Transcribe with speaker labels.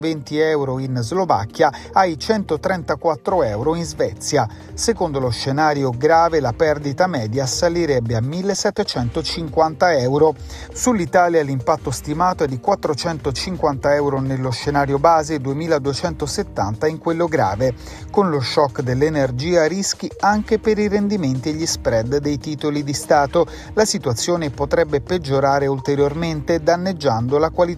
Speaker 1: 20 euro in Slovacchia ai 134 euro in Svezia. Secondo lo scenario grave, la perdita media salirebbe a 1.750 euro. Sull'Italia l'impatto stimato è di 450 euro nello scenario base e 2.270 in quello grave. Con lo shock dell'energia rischi anche per i rendimenti e gli spread dei titoli di Stato. La situazione potrebbe peggiorare ulteriormente, danneggiando la qualità